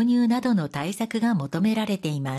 導入などの対策が求められています。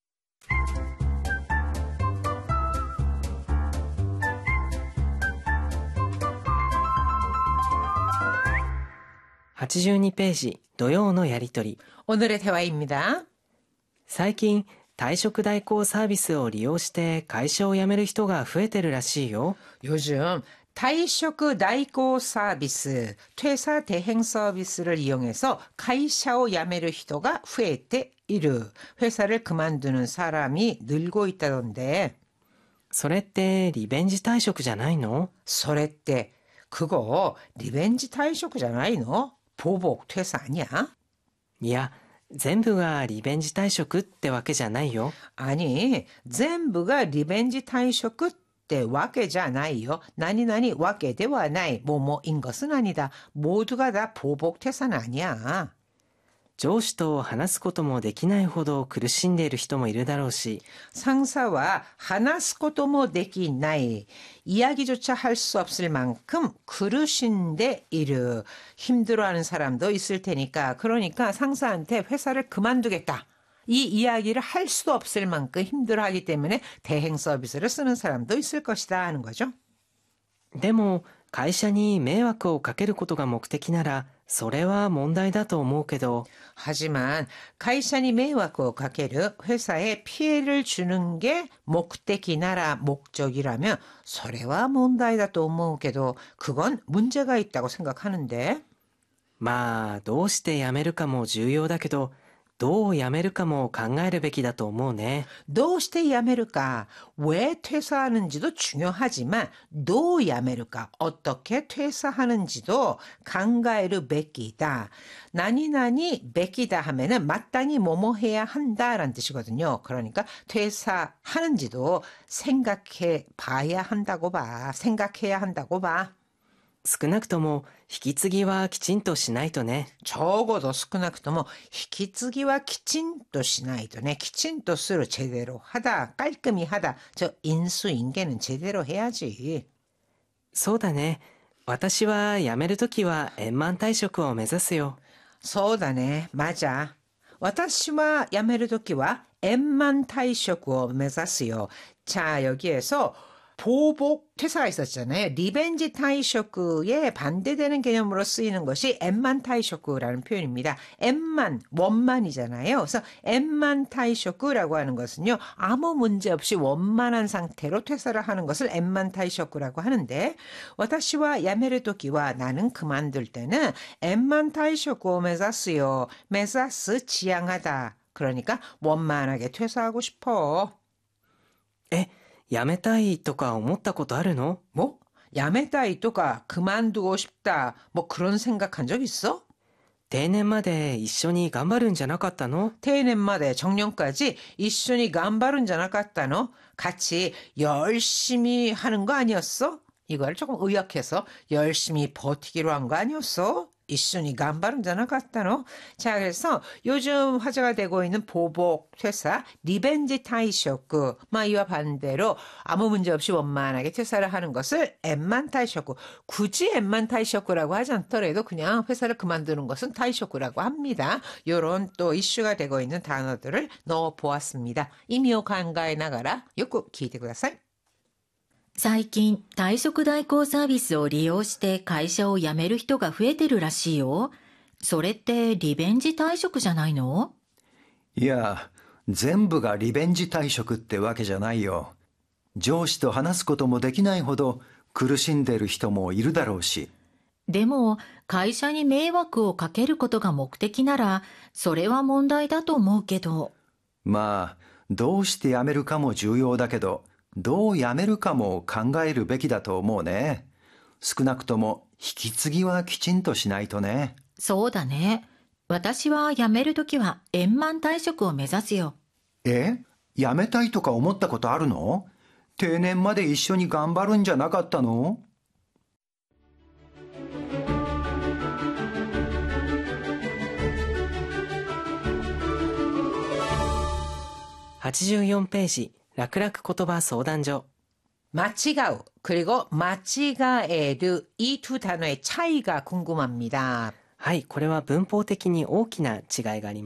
82ページ、土曜のやりとり。 오늘의 대화입니다. 最近退職代行サービスを利用して会社を辞める人が増えてるらしいよ。 요즘退職代行서비스, 퇴사 대행 서비스를 이용해서 가이샤오 야메르 히토가 후에테 이르. 회사를 그만두는 사람이 늘고 있다던데. それってリベンジ退職じゃないの？ 소레떼. 그거 리벤지退職じゃないの? 보복 퇴사 아니야? いや、全部がリベンジ退職ってわけじゃないよ。 아니, 全部が 리벤지 退職ってわけじゃないよ. 나니わけではない. 뭐뭐인 것은 아니다. 모두가 다 보복 퇴사는 아니야. 上司と話すこともできないほど苦しんでいる人もいるだろうし、 상사와 話すこともできない. 이야기조차 할 수 없을 만큼 그르신데 이르. 힘들어하는 사람도 있을 테니까. 그러니까 상사한테 회사를 그만두겠다. 이 이야기를 할 수도 없을 만큼 힘들어하기 때문에 대행 서비스를 쓰는 사람도 있을 것이다 하는 거죠. でも会社に迷惑をかけることが目的ならそれは問題だと思うけど、 하지만 가이샤니 메이와크 가게르 회사에 피해를 주는 게 목적이나라 목적이라면 소래와 문제다 또思うけど 그건 문제가 있다고 생각하는데. まあどうして辞めるかも重要だけど、どう辞めるかも考えるべきだと思うね。 도시대 야메르까 왜 퇴사하는지도 중요하지만 도 야메르까 어떻게 퇴사하는지도 강가에르 베끼다. 나니 베끼다 하면은 마땅히 뭐뭐 해야 한다라는 뜻이거든요. 그러니까 퇴사하는지도 생각해 봐야 한다고 봐. 생각해야 한다고 봐. 少なくとも引き継ぎはきちんとしないとね。 적어도 少なくとも 引き継ぎは きちんと しないとね. きちんと する 제대로 하다, 깔끔히 하다. 저 인수인계는 제대로 해야지. そうだね。私は辞めるときは円満退職を目指すよ。 소다네, 맞아. 私は 辞めるときは 円満退職を 目指すよ. 자, 여기에서 보복 퇴사가 있었잖아요. 리벤지 타이쇼크에 반대되는 개념으로 쓰이는 것이 엠만 타이쇼크라는 표현입니다. 엠만, 원만이잖아요. 그래서 엠만 타이쇼크라고 하는 것은요. 아무 문제 없이 원만한 상태로 퇴사를 하는 것을 엠만 타이쇼크라고 하는데, 와타시와 야메르 도키와 나는 그만둘 때는 엠만 타이쇼크 메사스요. 메사스 지향하다. 그러니까 원만하게 퇴사하고 싶어. 辞めたいとか思ったことあるの？ 뭐? 야메다이 또가 그만두고 싶다. 뭐 그런 생각한 적 있어? 定年まで一緒に頑張るんじゃなかったの？ 定年まで 정년까지 이슈니 간바룬 자나갔다노? 같이 열심히 하는 거 아니었어? 이걸 조금 의역해서 열심히 버티기로 한 거 아니었어? 이슈니 간바룬 자나갔다노? 자, 그래서 요즘 화제가 되고 있는 보복 퇴사, 리벤지 타이쇼크, 이와 반대로 아무 문제 없이 원만하게 퇴사를 하는 것을 엠만 타이쇼크. 굳이 엠만 타이쇼크라고 하지 않더라도 그냥 회사를 그만두는 것은 타이쇼크라고 합니다. 요런 또 이슈가 되고 있는 단어들을 넣어보았습니다. 이미오 간가에 나가라. 요구 기대ください. 最近、退職代行サービスを利用して会社を辞める人が増えてるらしいよ。それってリベンジ退職じゃないの？ いや、全部がリベンジ退職ってわけじゃないよ。上司と話すこともできないほど苦しんでる人もいるだろうし。 でも、会社に迷惑をかけることが目的なら、それは問題だと思うけど。 まあ、どうして辞めるかも重要だけど、どう辞めるかも考えるべきだと思うね。少なくとも引き継ぎはきちんとしないとね。 そうだね。私は辞めるときは円満退職を目指すよ。 辞めたいとか思ったことあるの？定年まで一緒に頑張るんじゃなかったの ？84ページ、楽々言葉相談所。 마치가우 그리고 마치가에르 이 두 단어의 차이가 궁금합니다. はい、これは文法的に大きな違いがあります。